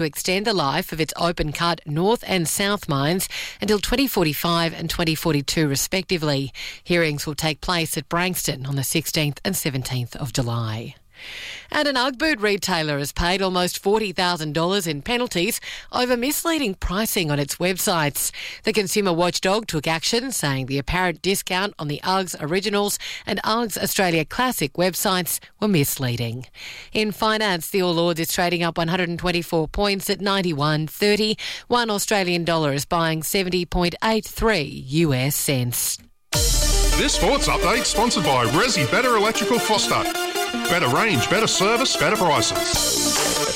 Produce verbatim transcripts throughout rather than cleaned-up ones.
to extend the life of its open-cut North and South mines until twenty forty-five and twenty forty-two respectively. Hearings will take place at Branxton on the sixteenth and seventeenth of July. And an Ugg boot retailer has paid almost forty thousand dollars in penalties over misleading pricing on its websites. The consumer watchdog took action, saying the apparent discount on the Uggs Originals and Uggs Australia Classic websites were misleading. In finance, the All Ords is trading up one hundred twenty-four points at ninety-one thirty. One Australian dollar is buying seventy point eight three U S cents. This sports update sponsored by Resi Better Electrical Foster. Better range, better service, better prices.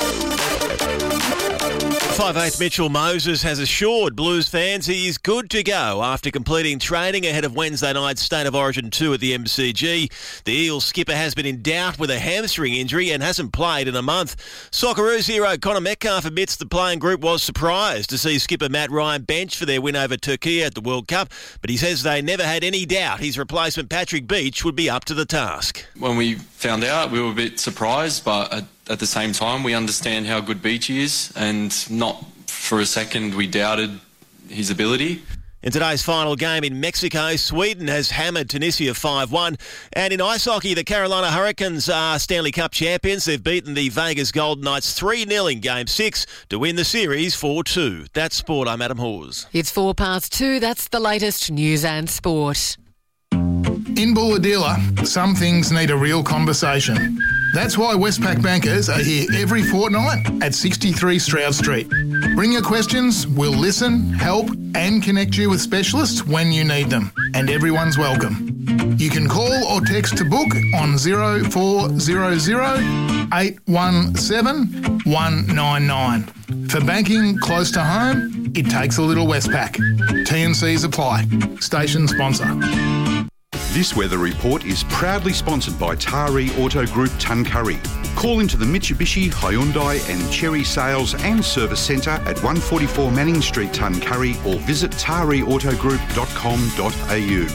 five eighth Mitchell Moses has assured Blues fans he is good to go after completing training ahead of Wednesday night's State of Origin two at the M C G. The Eels skipper has been in doubt with a hamstring injury and hasn't played in a month. Socceroos hero Connor Metcalf admits the playing group was surprised to see skipper Matt Ryan benched for their win over Turkey at the World Cup, but he says they never had any doubt his replacement Patrick Beach would be up to the task. When we found out, we were a bit surprised, but at, at the same time, we understand how good Beachy is, and not for a second we doubted his ability. In today's final game in Mexico, Sweden has hammered Tunisia five one. And in ice hockey, the Carolina Hurricanes are Stanley Cup champions. They've beaten the Vegas Golden Knights three nil in Game six to win the series four two. That's sport. I'm Adam Hawes. It's four past two. That's the latest news and sport. In Bulahdelah, some things need a real conversation. That's why Westpac bankers are here every fortnight at sixty-three Stroud Street. Bring your questions, we'll listen, help and connect you with specialists when you need them. And everyone's welcome. You can call or text to book on zero four zero zero eight one seven one nine nine. For banking close to home, it takes a little Westpac. T and C's apply. Station sponsor. This weather report is proudly sponsored by Taree Auto Group Tuncurry. Call into the Mitsubishi, Hyundai and Chery Sales and Service Centre at one forty-four Manning Street, Tuncurry, or visit taree auto group dot com dot a u.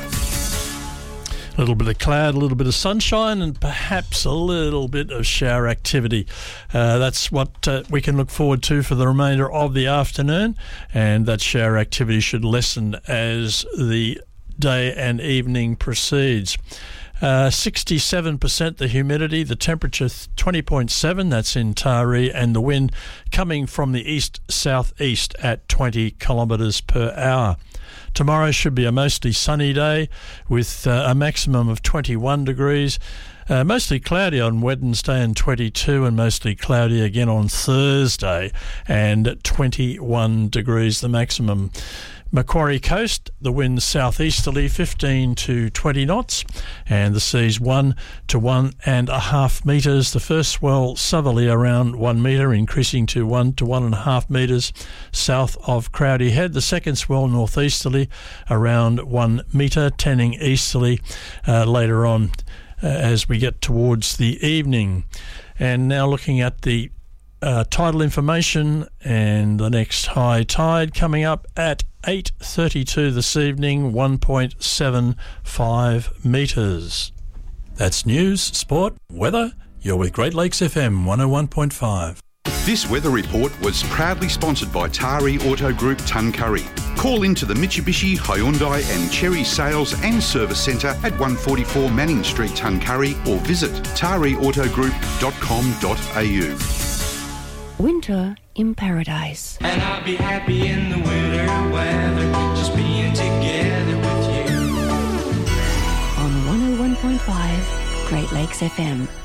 A little bit of cloud, a little bit of sunshine and perhaps a little bit of shower activity. Uh, that's what uh, we can look forward to for the remainder of the afternoon, and that shower activity should lessen as the day and evening proceeds. Uh, sixty-seven percent the humidity, the temperature twenty point seven, that's in Taree, and the wind coming from the east-southeast at twenty kilometres per hour. Tomorrow should be a mostly sunny day with uh, a maximum of twenty-one degrees. Uh, mostly cloudy on Wednesday and twenty-two, and mostly cloudy again on Thursday and twenty-one degrees the maximum. Macquarie Coast, the wind southeasterly fifteen to twenty knots, and the seas one to one and a half metres. The first swell southerly around one metre, increasing to one to one and a half metres south of Crowdy Head. The second swell northeasterly around one metre, tending easterly uh, later on uh, as we get towards the evening. And now looking at the uh, tidal information, and the next high tide coming up at eight thirty-two this evening, one point seven five metres. That's news, sport, weather. You're with Great Lakes F M one oh one point five. This weather report was proudly sponsored by Taree Auto Group Tuncurry. Call into the Mitsubishi, Hyundai and Chery Sales and Service Centre at one forty-four Manning Street, Tuncurry, or visit taree auto group dot com dot a u. Winter in Paradise. And I'll be happy in the winter weather, just being together with you. On one oh one point five, Great Lakes F M.